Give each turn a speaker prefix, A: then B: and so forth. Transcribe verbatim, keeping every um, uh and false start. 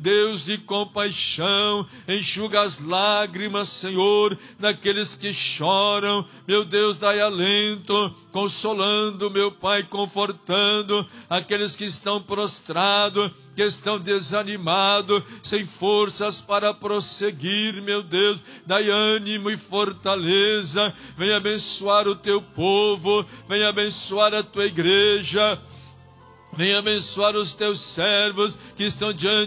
A: Deus de compaixão, enxuga as lágrimas, Senhor, daqueles que choram. Meu Deus, dai alento, consolando, meu Pai, confortando aqueles que estão prostrados, que estão desanimados, sem forças para prosseguir, meu Deus. Dai ânimo e fortaleza. Venha abençoar o teu povo, venha abençoar a tua igreja. Venha abençoar os teus servos que estão diante